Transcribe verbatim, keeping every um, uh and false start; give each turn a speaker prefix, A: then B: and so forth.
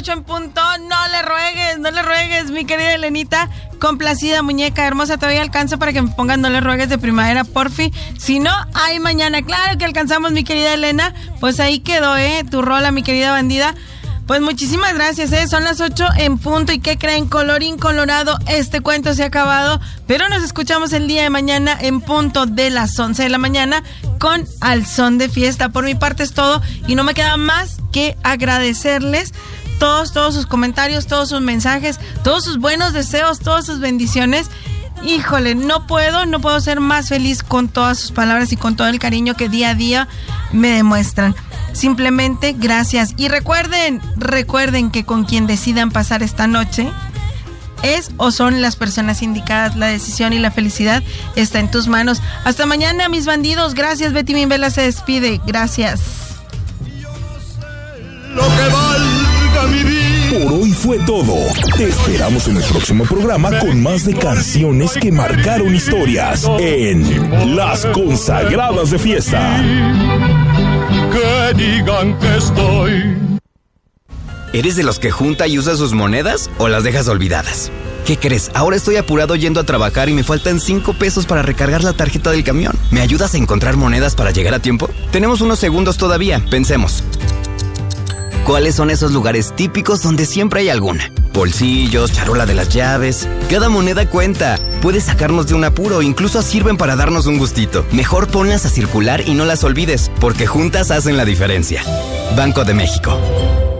A: ocho en punto. No le ruegues, no le ruegues, mi querida Elenita. Complacida, muñeca hermosa, todavía alcanzo para que me pongan No le ruegues de primavera, porfi. Si no, hay mañana. Claro que alcanzamos, mi querida Elena. Pues ahí quedó, ¿eh? Tu rola, mi querida bandida. Pues muchísimas gracias, ¿eh? Son las ocho en punto. ¿Y qué creen? Colorín colorado, este cuento se ha acabado. Pero nos escuchamos el día de mañana en punto de las once de la mañana con Al Son de Fiesta. Por mi parte es todo y no me queda más que agradecerles todos, todos sus comentarios, todos sus mensajes, todos sus buenos deseos, todas sus bendiciones. Híjole, no puedo, no puedo ser más feliz con todas sus palabras y con todo el cariño que día a día me demuestran. Simplemente gracias. Y recuerden, recuerden que con quien decidan pasar esta noche es o son las personas indicadas. La decisión y la felicidad está en tus manos. Hasta mañana, mis bandidos. Gracias, Betty Mimbela se despide. Gracias.
B: Lo que valga mi vida.
C: Por hoy fue todo. Te esperamos en el próximo programa con más de canciones que marcaron historias en Las Consagradas de Fiesta.
B: Que digan que estoy.
D: ¿Eres de los que junta y usa sus monedas o las dejas olvidadas? ¿Qué crees? Ahora estoy apurado yendo a trabajar y me faltan cinco pesos para recargar la tarjeta del camión. ¿Me ayudas a encontrar monedas para llegar a tiempo? Tenemos unos segundos todavía, pensemos. ¿Cuáles son esos lugares típicos donde siempre hay alguna? Bolsillos, charola de las llaves. Cada moneda cuenta. Puede sacarnos de un apuro, incluso sirven para darnos un gustito. Mejor ponlas a circular y no las olvides, porque juntas hacen la diferencia. Banco de México.